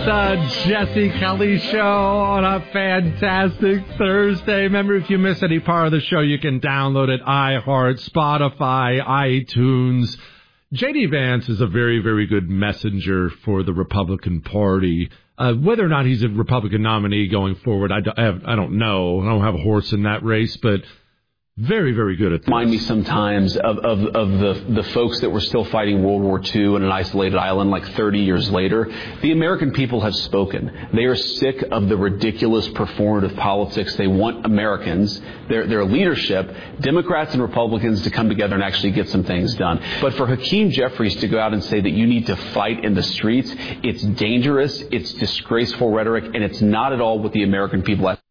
Jesse Kelly Show on a fantastic Thursday. Remember, if you miss any part of the show, you can download it, iHeart, Spotify, iTunes. J.D. Vance is a very, very good messenger for the Republican Party. Whether or not he's a Republican nominee going forward, I don't know. I don't have a horse in that race, but very, very good at this. Remind me sometimes of the folks that were still fighting World War II in an isolated island like 30 years later. The American people have spoken. They are sick of the ridiculous performative politics. They want Americans, their leadership, Democrats and Republicans, to come together and actually get some things done. But for Hakeem Jeffries to go out and say that you need to fight in the streets, it's dangerous, it's disgraceful rhetoric, and it's not at all what the American people have.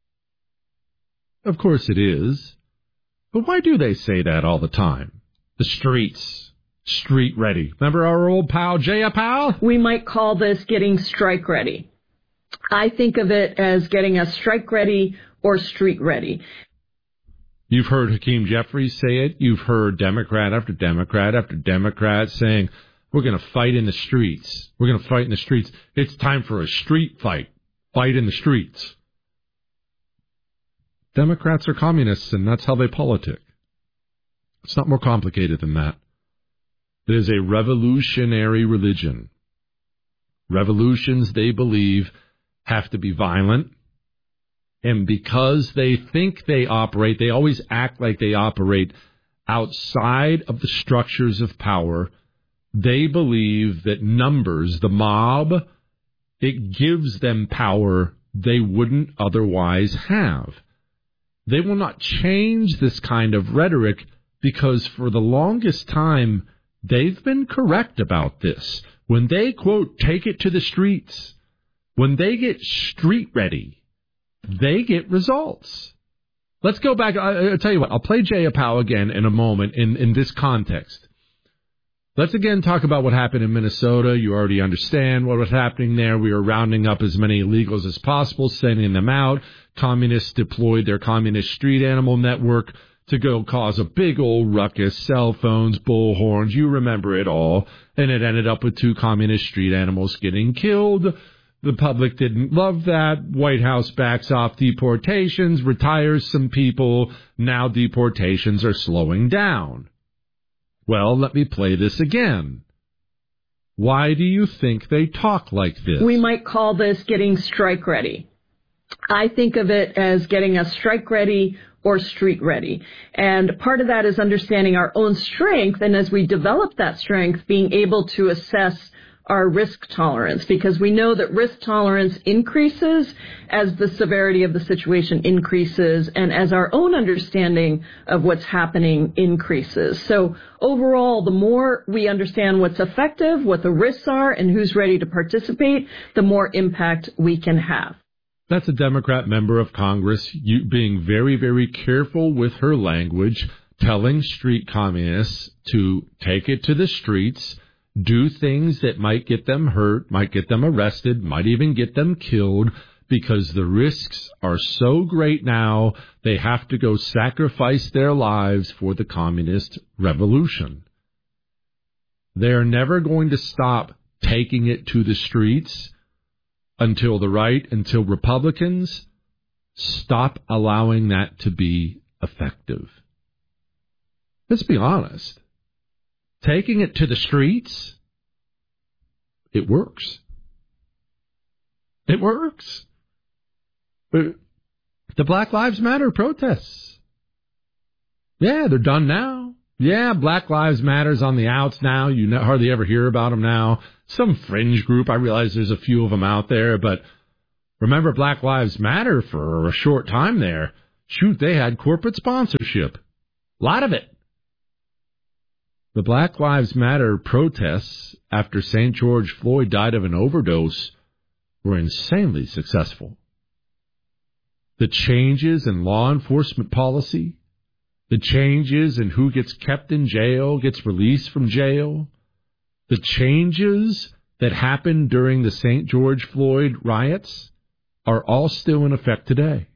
Of course it is. But why do they say that all the time? The streets, street ready. Remember our old pal, Jaya Powell? We might call this getting strike ready. I think of it as getting us strike ready or street ready. You've heard Hakeem Jeffries say it. You've heard Democrat after Democrat after Democrat saying, we're going to fight in the streets. We're going to fight in the streets. It's time for a street fight. Fight in the streets. Democrats are communists, and that's how they politic. It's not more complicated than that. It is a revolutionary religion. Revolutions, they believe, have to be violent. And because they think they operate, they always act like they operate outside of the structures of power. They believe that numbers, the mob, it gives them power they wouldn't otherwise have. They will not change this kind of rhetoric because for the longest time, they've been correct about this. When they, quote, take it to the streets, when they get street ready, they get results. Let's go back. I'll tell you what, I'll play Jaya Powell again in a moment in this context. Let's again talk about what happened in Minnesota. You already understand what was happening there. We were rounding up as many illegals as possible, sending them out. Communists deployed their communist street animal network to go cause a big old ruckus, cell phones, bullhorns, you remember it all. And it ended up with 2 communist street animals getting killed. The public didn't love that. White House backs off deportations, retires some people. Now deportations are slowing down. Well, let me play this again. Why do you think they talk like this? We might call this getting strike ready. I think of it as getting us strike ready or street ready. And part of that is understanding our own strength, and as we develop that strength, being able to assess our risk tolerance, because we know that risk tolerance increases as the severity of the situation increases and as our own understanding of what's happening increases. So overall, the more we understand what's effective, what the risks are, and who's ready to participate, the more impact we can have. That's a Democrat member of Congress being very, very careful with her language, telling street communists to take it to the streets, do things that might get them hurt, might get them arrested, might even get them killed, because the risks are so great now, they have to go sacrifice their lives for the communist revolution. They are never going to stop taking it to the streets until the right, until Republicans stop allowing that to be effective. Let's be honest. Taking it to the streets, it works. It works. The Black Lives Matter protests. Yeah, they're done now. Yeah, Black Lives Matter's on the outs now. You hardly ever hear about them now. Some fringe group. I realize there's a few of them out there, but remember Black Lives Matter for a short time there. Shoot, they had corporate sponsorship. A lot of it. The Black Lives Matter protests after St. George Floyd died of an overdose were insanely successful. The changes in law enforcement policy, the changes in who gets kept in jail, gets released from jail, the changes that happened during the St. George Floyd riots are all still in effect today.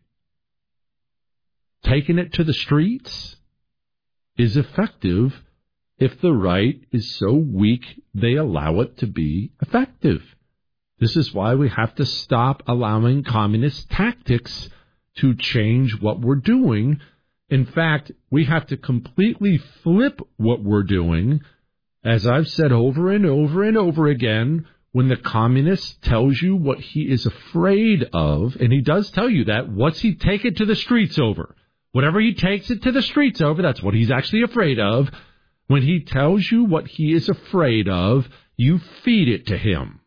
Taking it to the streets is effective if the right is so weak they allow it to be effective. This is why we have to stop allowing communist tactics to change what we're doing. In fact, we have to completely flip what we're doing. As I've said over and over and over again, when the communist tells you what he is afraid of, and he does tell you that, what's he take it to the streets over? Whatever he takes it to the streets over, that's what he's actually afraid of. When he tells you what he is afraid of, you feed it to him.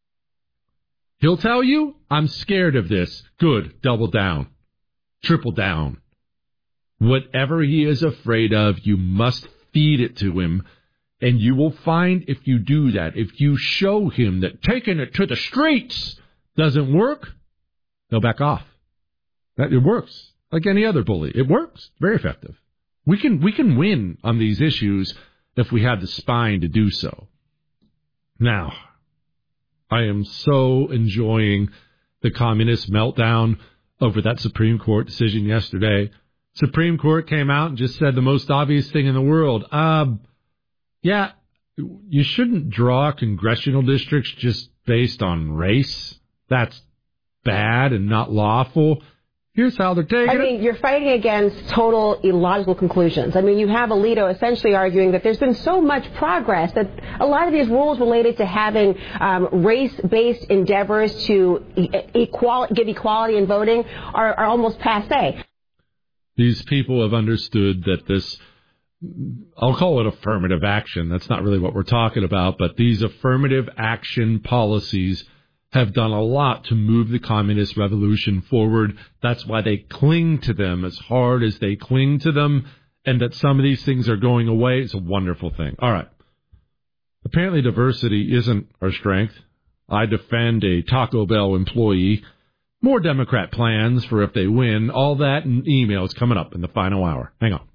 He'll tell you, I'm scared of this. Good, double down. Triple down. Whatever he is afraid of, you must feed it to him. And you will find if you do that, if you show him that taking it to the streets doesn't work, they'll back off. It works. Like any other bully. It works. Very effective. We can win on these issues if we have the spine to do so. Now, I am so enjoying the communist meltdown over that Supreme Court decision yesterday. Supreme Court came out and just said the most obvious thing in the world. Yeah, you shouldn't draw congressional districts just based on race. That's bad and not lawful. Here's how they're taking it. I mean, you're fighting against total illogical conclusions. I mean, you have Alito essentially arguing that there's been so much progress that a lot of these rules related to having race-based endeavors to give equality in voting are almost passé. These people have understood that this, I'll call it affirmative action. That's not really what we're talking about, but these affirmative action policies have done a lot to move the communist revolution forward. That's why they cling to them as hard as they cling to them, and that some of these things are going away is a wonderful thing. All right. Apparently diversity isn't our strength. I defend a Taco Bell employee. More Democrat plans for if they win. All that and emails coming up in the final hour. Hang on.